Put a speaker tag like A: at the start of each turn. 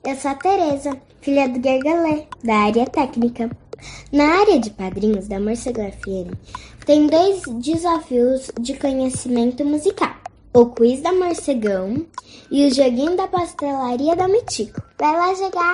A: Eu sou a Tereza, filha do Gergalê, da área técnica. Na área de padrinhos da Morcego FM, tem 2 desafios de conhecimento musical. O quiz da Morcegão e o joguinho da pastelaria da Mitico. Vai lá jogar!